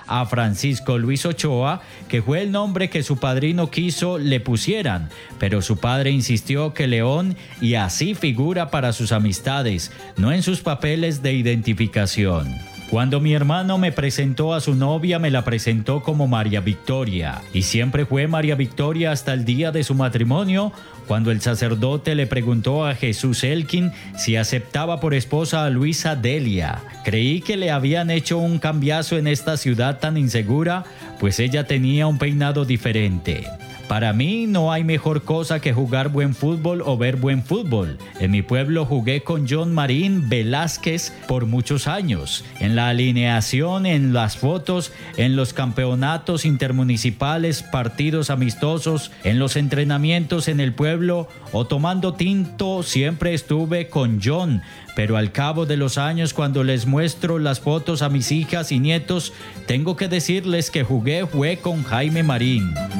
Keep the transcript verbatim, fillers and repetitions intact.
a Francisco Luis Ochoa, que fue el nombre que su padrino quiso le pusieran, pero su padre insistió que León y así figura para sus amistades, no en sus papeles de identificación. Cuando mi hermano me presentó a su novia, me la presentó como María Victoria, y siempre fue María Victoria hasta el día de su matrimonio, cuando el sacerdote le preguntó a Jesús Elkin si aceptaba por esposa a Luisa Delia. Creí que le habían hecho un cambiazo en esta ciudad tan insegura, pues ella tenía un peinado diferente. Para mí no hay mejor cosa que jugar buen fútbol o ver buen fútbol. En mi pueblo jugué con John Marín Velázquez por muchos años. En la alineación, en las fotos, en los campeonatos intermunicipales, partidos amistosos, en los entrenamientos en el pueblo o tomando tinto, siempre estuve con John. Pero al cabo de los años, cuando les muestro las fotos a mis hijas y nietos, tengo que decirles que jugué fue con Jaime Marín.